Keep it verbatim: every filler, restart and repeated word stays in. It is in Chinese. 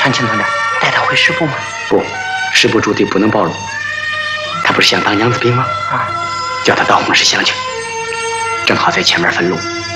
长青同志，带他回师部吗？ 不，师部驻地不能暴露。他不是想当娘子兵吗？ 啊， 叫他到红石乡去，正好在前面分路，